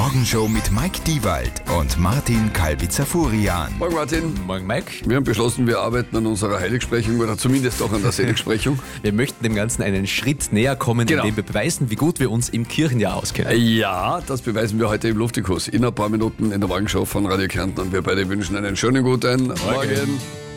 Morgenshow mit Mike Diewald und Martin Kalbitzer-Furian. Morgen Martin. Morgen Mike. Wir haben beschlossen, wir arbeiten an unserer Heiligsprechung oder zumindest auch an der Seligsprechung. Wir möchten dem Ganzen einen Schritt näher kommen, Genau. indem wir beweisen, wie gut wir uns im Kirchenjahr auskennen. Ja, das beweisen wir heute im Luftikus in ein paar Minuten in der Morgenshow von Radio Kärnten und wir beide wünschen einen schönen guten Morgen.